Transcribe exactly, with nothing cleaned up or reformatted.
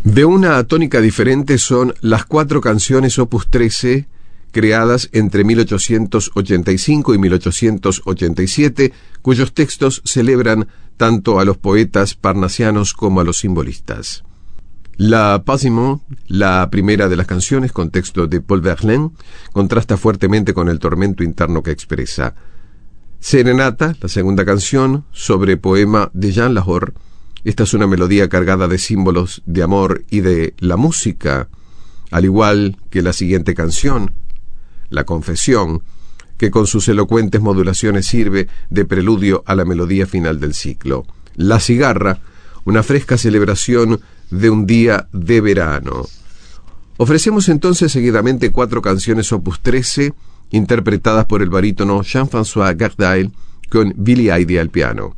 De una tónica diferente son las cuatro canciones opus trece, creadas entre mil ochocientos ochenta y cinco y mil ochocientos ochenta y siete, cuyos textos celebran tanto a los poetas parnasianos como a los simbolistas. La Pasimo, la primera de las canciones con texto de Paul Verlaine, contrasta fuertemente con el tormento interno que expresa. Serenata, la segunda canción, sobre poema de Jean Lahore. Esta es una melodía cargada de símbolos de amor y de la música, al igual que la siguiente canción, La Confesión, que con sus elocuentes modulaciones sirve de preludio a la melodía final del ciclo. La Cigarra, una fresca celebración de un día de verano. Ofrecemos entonces seguidamente cuatro canciones opus trece, interpretadas por el barítono Jean-François Gardail con Billy Eide al piano.